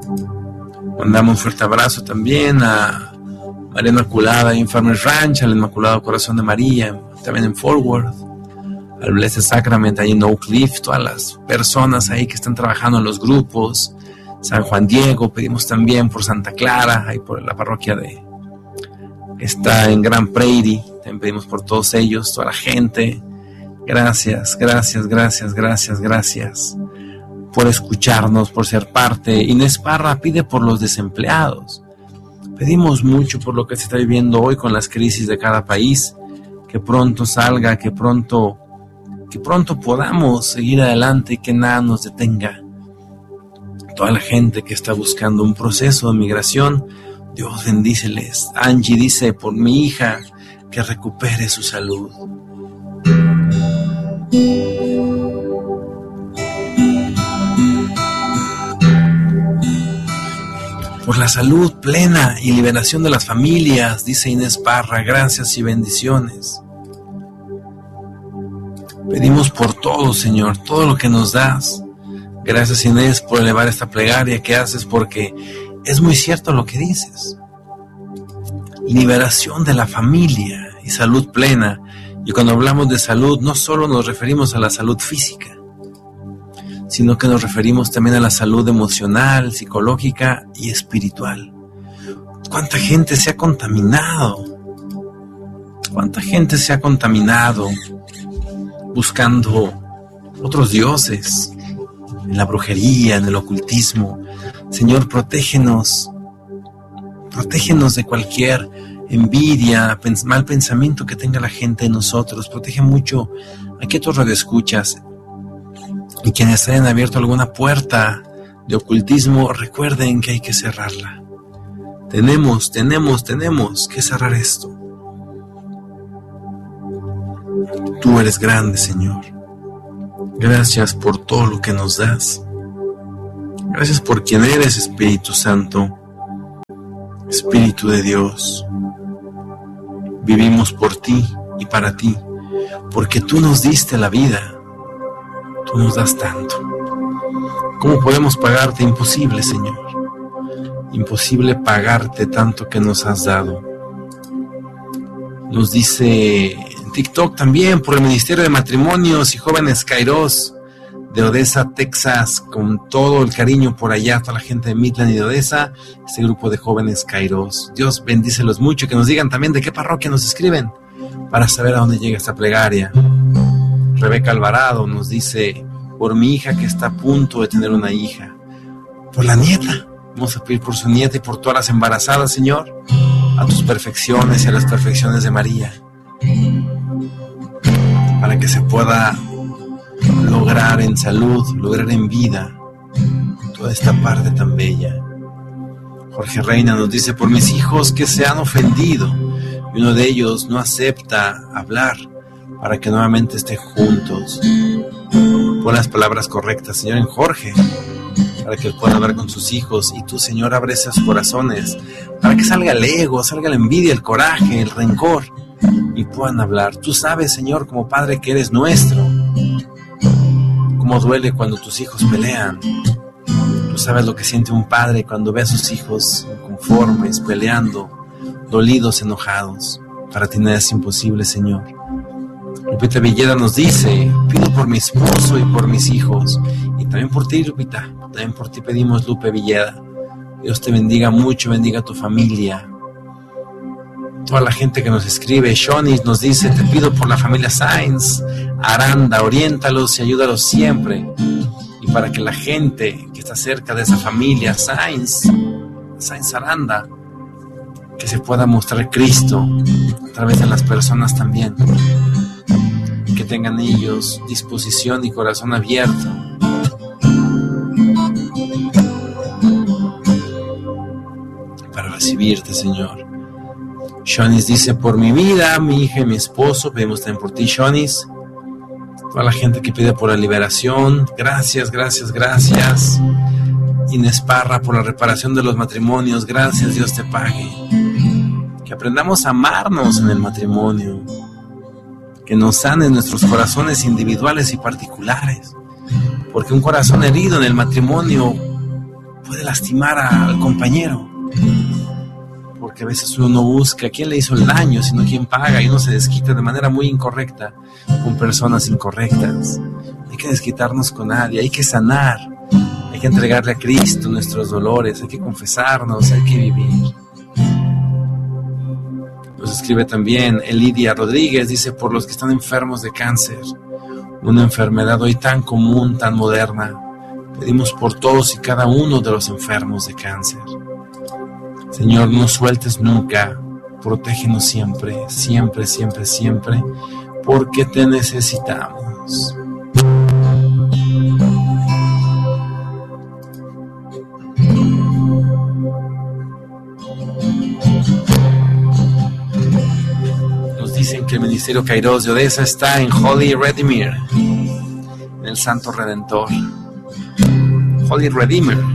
Mandamos un fuerte abrazo también a María Inmaculada en Farmers Ranch, al Inmaculado Corazón de María, también en Fort Worth, al Blessed Sacrament ahí en Oak Cliff, todas las personas ahí que están trabajando en los grupos, San Juan Diego, pedimos también por Santa Clara, ahí por la parroquia que está en Grand Prairie, también pedimos por todos ellos, toda la gente. Gracias por escucharnos, por ser parte. Inés Parra pide por los desempleados. Pedimos mucho por lo que se está viviendo hoy con las crisis de cada país, que pronto salga, que pronto podamos seguir adelante y que nada nos detenga. Toda la gente que está buscando un proceso de migración, Dios bendíceles. Angie dice por mi hija que recupere su salud. Por la salud plena y liberación de las familias, dice Inés Parra, gracias y bendiciones. Pedimos por todo, Señor, todo lo que nos das. Gracias, Inés, por elevar esta plegaria que haces, porque es muy cierto lo que dices. Liberación de la familia y salud plena. Y cuando hablamos de salud, no solo nos referimos a la salud física, sino que nos referimos también a la salud emocional, psicológica y espiritual. ¿Cuánta gente se ha contaminado? ¿Cuánta gente se ha contaminado buscando otros dioses, en la brujería, en el ocultismo? Señor, protégenos de cualquier envidia, mal pensamiento que tenga la gente de nosotros. Protege mucho aquí a tus radioescuchas. Y quienes hayan abierto alguna puerta de ocultismo, recuerden que hay que cerrarla. Tenemos que cerrar esto. Tú eres grande, Señor. Gracias por todo lo que nos das. Gracias por quien eres, Espíritu Santo, Espíritu de Dios. Vivimos por ti y para ti, porque tú nos diste la vida. Tú nos das tanto. ¿Cómo podemos pagarte? Imposible, Señor. Imposible pagarte tanto que nos has dado. Nos dice en TikTok también, por el Ministerio de Matrimonios y Jóvenes Kairos de Odessa, Texas, con todo el cariño por allá, toda la gente de Midland y de Odessa, este grupo de Jóvenes Kairos. Dios bendícelos mucho, que nos digan también de qué parroquia nos escriben, para saber a dónde llega esta plegaria. Rebeca Alvarado nos dice, por mi hija que está a punto de tener una hija, por la nieta, vamos a pedir por su nieta y por todas las embarazadas, Señor, a tus perfecciones y a las perfecciones de María, para que se pueda lograr en salud, lograr en vida toda esta parte tan bella. Jorge Reina nos dice, por mis hijos que se han ofendido y uno de ellos no acepta hablar, para que nuevamente estén juntos. Pon las palabras correctas, Señor, en Jorge, para que él pueda hablar con sus hijos. Y tú, Señor, abre esos corazones, para que salga el ego, salga la envidia, el coraje, el rencor, y puedan hablar. Tú sabes, Señor, como Padre que eres nuestro, cómo duele cuando tus hijos pelean. Tú sabes lo que siente un padre cuando ve a sus hijos inconformes, peleando, dolidos, enojados. Para ti nada es imposible, Señor. Lupita Villeda nos dice, pido por mi esposo y por mis hijos, y también por ti, Lupita, también por ti pedimos, Lupe Villeda. Dios te bendiga mucho, bendiga a tu familia. Toda la gente que nos escribe, Shonis nos dice, te pido por la familia Sainz, Aranda, oriéntalos y ayúdalos siempre, y para que la gente que está cerca de esa familia, Sainz Aranda, que se pueda mostrar Cristo a través de las personas también, que tengan ellos disposición y corazón abierto para recibirte, Señor. Shonis dice, por mi vida, mi hija y mi esposo, pedimos también por ti, Shonis. Toda la gente que pide por la liberación, gracias. Inés Parra, por la reparación de los matrimonios, gracias, Dios te pague. Que aprendamos a amarnos en el matrimonio, que nos sanen nuestros corazones individuales y particulares, porque un corazón herido en el matrimonio puede lastimar al compañero, porque a veces uno no busca quién le hizo el daño, sino quién paga, y uno se desquita de manera muy incorrecta con personas incorrectas. Hay que desquitarnos con nadie, hay que sanar, hay que entregarle a Cristo nuestros dolores, hay que confesarnos, hay que vivir. Nos escribe también Elidia Rodríguez, dice: por los que están enfermos de cáncer, una enfermedad hoy tan común, tan moderna, pedimos por todos y cada uno de los enfermos de cáncer. Señor, no sueltes nunca, protégenos siempre, siempre, siempre, siempre, porque te necesitamos. Nos dicen que el Ministerio Kairos de Odessa está en Holy Redeemer, en el Santo Redentor. Holy Redeemer.